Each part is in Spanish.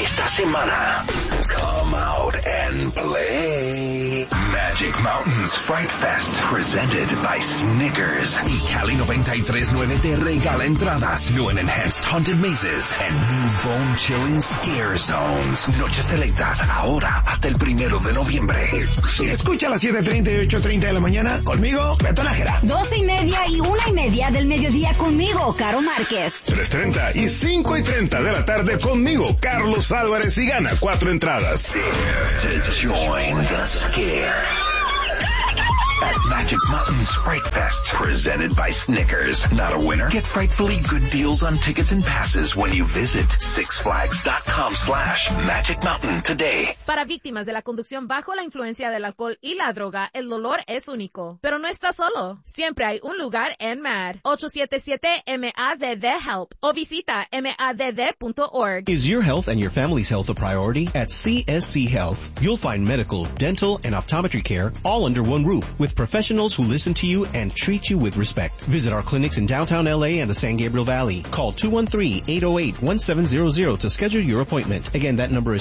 esta semana. Come out and play. Magic Mountains Fright Fest, presented by Snickers. Y Cali 93.9 te regala entradas, new and enhanced haunted mazes, and new bone-chilling scare zones. Noches selectas ahora hasta el 1 de noviembre. Escucha a las 7:30 y 8:30 de la mañana conmigo, Beto Nájera. 12:30 y 1:30 del mediodía conmigo, Caro Márquez. 3:30 y 5:30 de la tarde conmigo, Carlos Álvarez, y gana 4 entradas. Dare to join the scare at Magic Mountains Fright Fest, presented by Snickers. Not a winner? Get frightfully good deals on tickets and passes when you visit sixflags.com/Magic Mountain today. Para víctimas de la conducción bajo la influencia del alcohol y la droga, el dolor es único. Pero no estás solo. Siempre hay un lugar en MADD. 877-MADD-HELP o visita madd.org. Is your health and your family's health a priority? At CSC Health, you'll find medical, dental, and optometry care all under one roof, with professionals who listen to you and treat you with respect. Visit our clinics in downtown LA and the San Gabriel Valley. Call 213-808-1700 to schedule your appointment. Again, that number is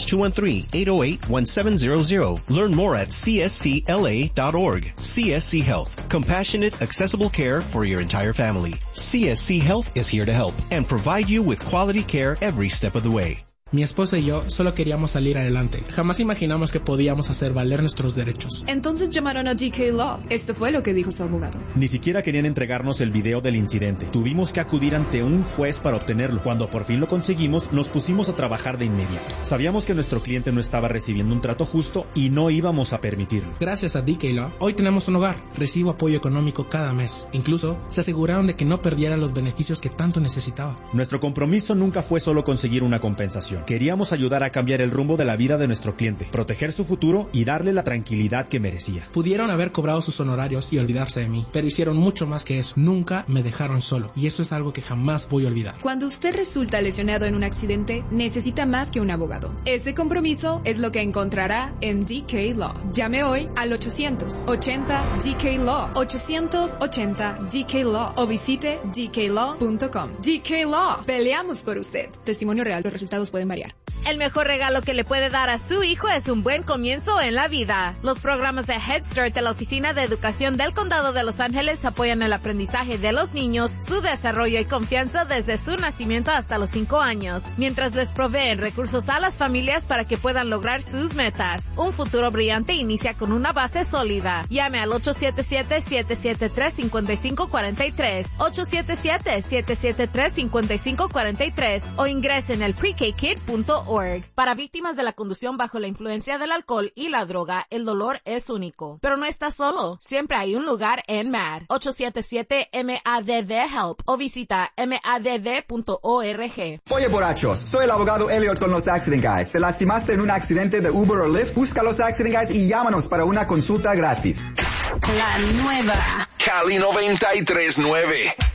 213-808-1700. Learn more at cscla.org. CSC Health. Compassionate, accessible care for your entire family. CSC Health is here to help and provide you with quality care every step of the way. Mi esposa y yo solo queríamos salir adelante. Jamás imaginamos que podíamos hacer valer nuestros derechos. Entonces llamaron a DK Law. Esto fue lo que dijo su abogado. Ni siquiera querían entregarnos el video del incidente. Tuvimos que acudir ante un juez para obtenerlo. Cuando por fin lo conseguimos, nos pusimos a trabajar de inmediato. Sabíamos que nuestro cliente no estaba recibiendo un trato justo y no íbamos a permitirlo. Gracias a DK Law, hoy tenemos un hogar. Recibo apoyo económico cada mes. Incluso, se aseguraron de que no perdiera los beneficios que tanto necesitaba. Nuestro compromiso nunca fue solo conseguir una compensación. Queríamos ayudar a cambiar el rumbo de la vida de nuestro cliente, proteger su futuro y darle la tranquilidad que merecía. Pudieron haber cobrado sus honorarios y olvidarse de mí, pero hicieron mucho más que eso. Nunca me dejaron solo, y eso es algo que jamás voy a olvidar. Cuando usted resulta lesionado en un accidente, necesita más que un abogado. Ese compromiso es lo que encontrará en DK Law. Llame hoy al 880-DK-LAW, 880-DK-LAW, o visite dklaw.com. DK Law, peleamos por usted. Testimonio real, los resultados pueden variar. El mejor regalo que le puede dar a su hijo es un buen comienzo en la vida. Los programas de Head Start de la Oficina de Educación del Condado de Los Ángeles apoyan el aprendizaje de los niños, su desarrollo y confianza desde su nacimiento hasta los 5 años, mientras les proveen recursos a las familias para que puedan lograr sus metas. Un futuro brillante inicia con una base sólida. Llame al 877-773-5543, 877-773-5543 o ingrese en el PreKKid.org. Para víctimas de la conducción bajo la influencia del alcohol y la droga, el dolor es único. Pero no estás solo. Siempre hay un lugar en MADD. 877-MADD-HELP o visita madd.org. Oye, borrachos, soy el abogado Elliot con los Accident Guys. ¿Te lastimaste en un accidente de Uber o Lyft? Busca los Accident Guys y llámanos para una consulta gratis. La nueva Cali 93.9.